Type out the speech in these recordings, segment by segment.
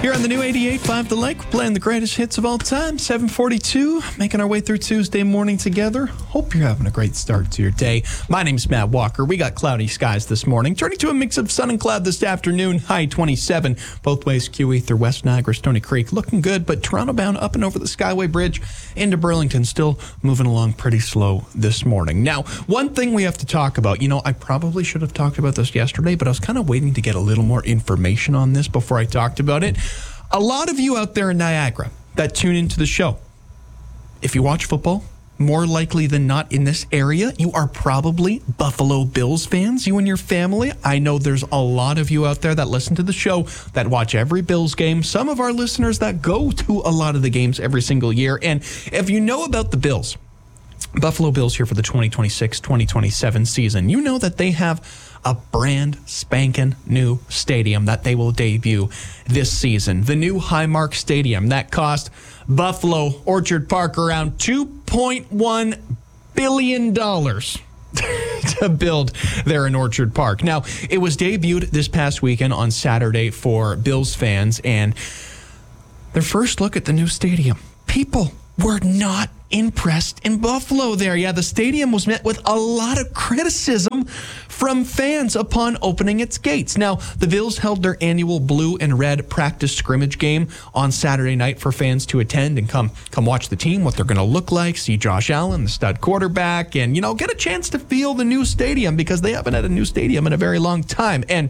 Here on the new 88.5 The Lake, we're playing the greatest hits of all time. 7:42, making our way through Tuesday morning together. Hope you're having a great start to your day. My name's Matt Walker. We got cloudy skies this morning, turning to a mix of sun and cloud this afternoon. High 27, both ways QE through West Niagara, Stony Creek. Looking good, but Toronto bound up and over the Skyway Bridge into Burlington, still moving along pretty slow this morning. Now, one thing we have to talk about, I probably should have talked about this yesterday, but I was kind of waiting to get a little more information on this before I talked about it. A lot of you out there in Niagara that tune into the show, if you watch football, more likely than not in this area, you are probably Buffalo Bills fans, you and your family. I know there's a lot of you out there that listen to the show that watch every Bills game. Some of our listeners that go to a lot of the games every single year. And if you know about the Bills, Buffalo Bills here for the 2026-2027 season, you know that they have a brand spanking new stadium that they will debut this season. The new Highmark Stadium that cost Buffalo Orchard Park around $2.1 billion to build there in Orchard Park. Now, it was debuted this past weekend on Saturday for Bills fans, and their first look at the new stadium. People were not impressed in Buffalo there. Yeah, the stadium was met with a lot of criticism from fans upon opening its gates. Now, the Bills held their annual blue and red practice scrimmage game on Saturday night for fans to attend and come watch the team, what they're going to look like, see Josh Allen, the stud quarterback, and, get a chance to feel the new stadium because they haven't had a new stadium in a very long time. And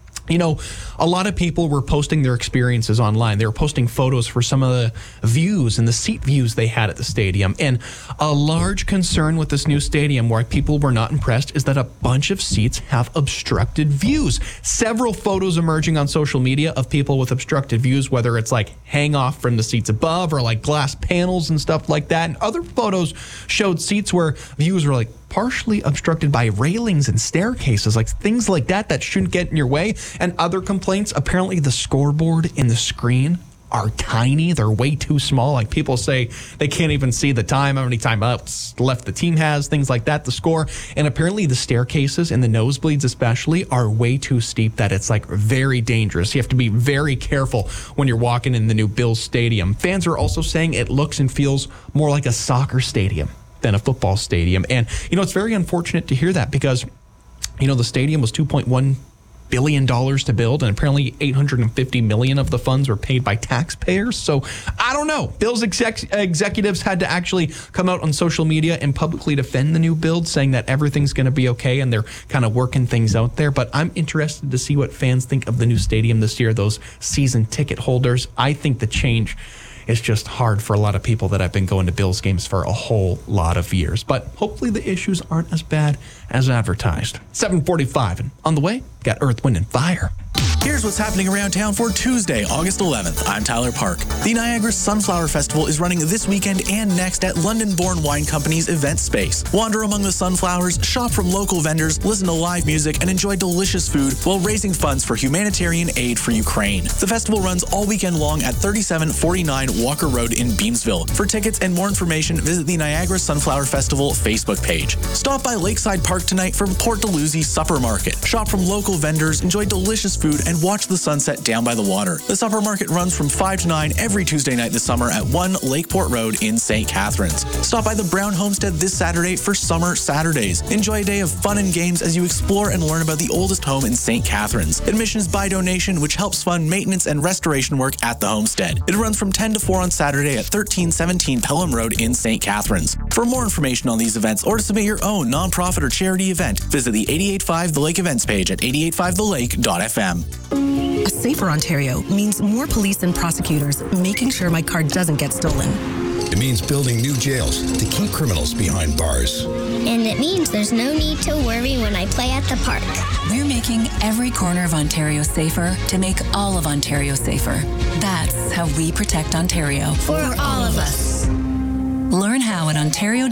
a lot of people were posting their experiences online. They were posting photos for some of the views and the seat views they had at the stadium. And a large concern with this new stadium where people were not impressed is that a bunch of seats have obstructed views. Several photos emerging on social media of people with obstructed views, whether it's like hang off from the seats above or like glass panels and stuff like that. And other photos showed seats where views were like partially obstructed by railings and staircases, like things like that shouldn't get in your way. And other complaints, apparently the scoreboard and the screen are tiny. They're way too small. Like people say they can't even see the time, how many timeouts left the team has, things like that, the score. And apparently the staircases and the nosebleeds especially are way too steep that it's like very dangerous. You have to be very careful when you're walking in the new Bills stadium. Fans are also saying it looks and feels more like a soccer stadium than a football stadium. And, it's very unfortunate to hear that because, the stadium was $2.1 billion to build, and apparently $850 million of the funds were paid by taxpayers. So I don't know. Bills executives had to actually come out on social media and publicly defend the new build, saying that everything's going to be okay and they're kind of working things out there. But I'm interested to see what fans think of the new stadium this year, those season ticket holders. I think the change is just hard for a lot of people that have been going to Bills games for a whole lot of years. But hopefully the issues aren't as bad as advertised. 7:45, and on the way, got Earth, Wind, and Fire. Here's what's happening around town for Tuesday, August 11th. I'm Tyler Park. The Niagara Sunflower Festival is running this weekend and next at London-born Wine Company's event space. Wander among the sunflowers, shop from local vendors, listen to live music, and enjoy delicious food while raising funds for humanitarian aid for Ukraine. The festival runs all weekend long at 3749 Walker Road in Beamsville. For tickets and more information, visit the Niagara Sunflower Festival Facebook page. Stop by Lakeside Park tonight for Port Dalhousie Supper Market. Shop from local vendors, enjoy delicious food, and watch the sunset down by the water. The supper market runs from 5 to 9 every Tuesday night this summer at 1 Lakeport Road in St. Catharines. Stop by the Brown Homestead this Saturday for Summer Saturdays. Enjoy a day of fun and games as you explore and learn about the oldest home in St. Catharines. Admission is by donation, which helps fund maintenance and restoration work at the homestead. It runs from 10 to 4 on Saturday at 1317 Pelham Road in St. Catharines. For more information on these events or to submit your own nonprofit or charity event, visit the 88.5 The Lake events page at 885thelake.fm. A safer Ontario means more police and prosecutors making sure my car doesn't get stolen. It means building new jails to keep criminals behind bars. And it means there's no need to worry when I play at the park. We're making every corner of Ontario safer to make all of Ontario safer. That's how we protect Ontario. For all of us. Learn how at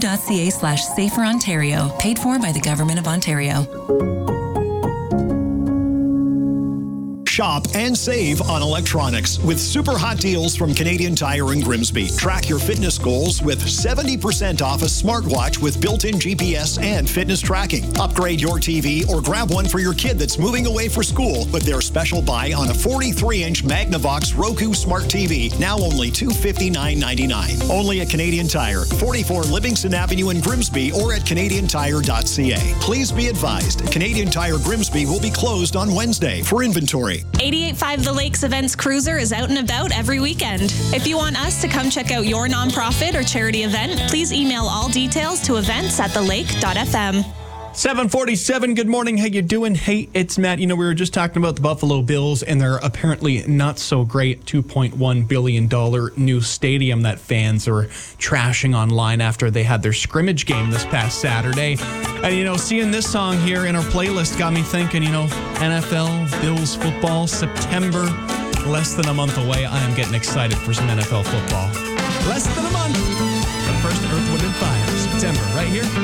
ontario.ca/saferontario, paid for by the Government of Ontario. shop, and save on electronics with super hot deals from Canadian Tire in Grimsby. Track your fitness goals with 70% off a smartwatch with built-in GPS and fitness tracking. Upgrade your TV or grab one for your kid that's moving away for school with their special buy on a 43-inch Magnavox Roku Smart TV, now only $259.99. Only at Canadian Tire, 44 Livingston Avenue in Grimsby or at canadiantire.ca. Please be advised, Canadian Tire Grimsby will be closed on Wednesday for inventory. 88.5 The Lakes Events Cruiser is out and about every weekend. If you want us to come check out your nonprofit or charity event, please email all details to events@thelake.fm. 747, good morning. How you doing? Hey, it's Matt. You know, we were just talking about the Buffalo Bills and their apparently not so great $2.1 billion new stadium that fans are trashing online after they had their scrimmage game this past Saturday. And, you know, seeing this song here in our playlist got me thinking, you know, NFL, Bills football, September, less than a month away. I am getting excited for some NFL football. Less than a month. But first, Earth, Wind, and Fire, September, right here